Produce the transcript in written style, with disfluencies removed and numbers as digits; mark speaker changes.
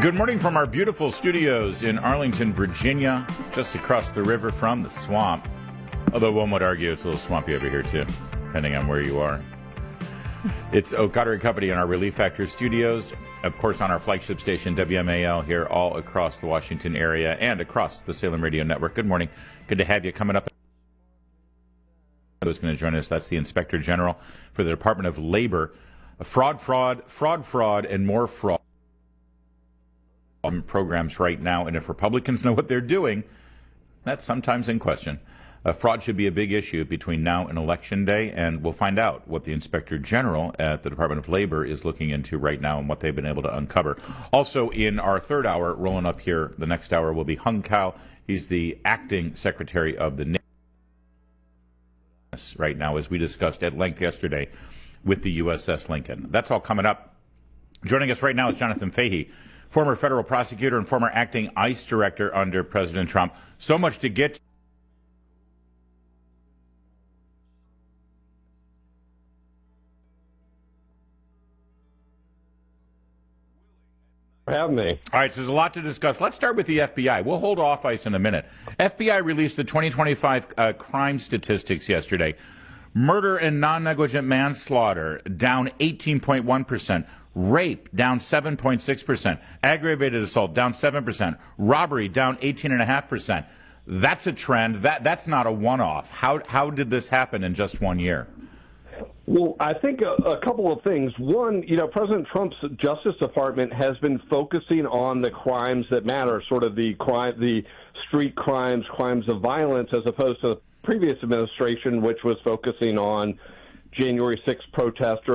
Speaker 1: Good morning from our beautiful studios in Arlington, Virginia, just across the river from the swamp. Although one would argue it's a little swampy over here, too, depending on where you are. It's O'Connor & Company in our Relief Factor studios. Of course, on our flagship station, WMAL, here all across the Washington area and across the Salem Radio Network. Good morning. Good to have you coming up. Who's going to join us? That's the Inspector General for the Department of Labor. Fraud, and more fraud programs right now. And if Republicans know what they're doing, that's sometimes in question. Fraud should be a big issue between now and Election Day, and we'll find out what the Inspector General at the Department of Labor is looking into right now and what they've been able to uncover. Also, in our third hour, rolling up here, the next hour will be Hung Cao. He's the acting Secretary of the Navy right now, as we discussed at length yesterday with the USS Lincoln. That's all coming up. Joining us right now is Jonathan Fahey, former federal prosecutor and former acting ICE director under President Trump. So much to get to.
Speaker 2: Have me.
Speaker 1: All right, so there's a lot to discuss. Let's start with the FBI. We'll hold off ICE in a minute. FBI released the 2025 crime statistics yesterday. Murder and non-negligent manslaughter down 18.1%. Rape down 7.6%. Aggravated assault down 7%. Robbery down 18.5%. That's a trend. That's not a one-off. How did this happen in just 1 year?
Speaker 2: Well, I think a couple of things. One, President Trump's Justice Department has been focusing on the crimes that matter, sort of the street crimes, crimes of violence, as opposed to the previous administration, which was focusing on January 6th protesters.